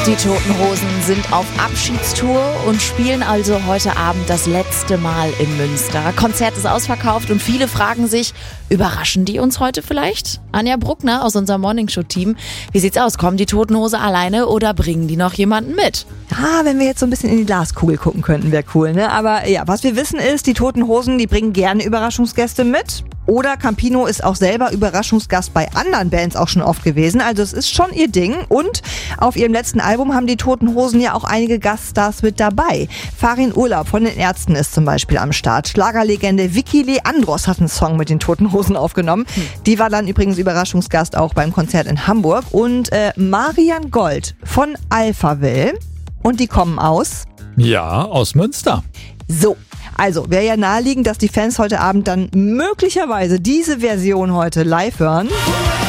Die Toten Hosen sind auf Abschiedstour und spielen also heute Abend das letzte Mal in Münster. Konzert ist ausverkauft und viele fragen sich, überraschen die uns heute vielleicht? Anja Bruckner aus unserem Morningshow-Team, wie sieht's aus? Kommen die Toten Hosen alleine oder bringen die noch jemanden mit? Ja, wenn wir jetzt so ein bisschen in die Glaskugel gucken könnten, wäre cool, ne? Aber ja, was wir wissen ist, die Toten Hosen, die bringen gerne Überraschungsgäste mit. Oder Campino ist auch selber Überraschungsgast bei anderen Bands auch schon oft gewesen. Also es ist schon ihr Ding. Und auf ihrem letzten Album haben die Toten Hosen ja auch einige Gaststars mit dabei. Farin Urlaub von den Ärzten ist zum Beispiel am Start. Schlagerlegende Vicky Leandros hat einen Song mit den Toten Hosen aufgenommen. Die war dann übrigens Überraschungsgast auch beim Konzert in Hamburg. Und Marian Gold von Alphaville. Und die kommen aus? Ja, aus Münster. So. Also, wäre ja naheliegend, dass die Fans heute Abend dann möglicherweise diese Version heute live hören.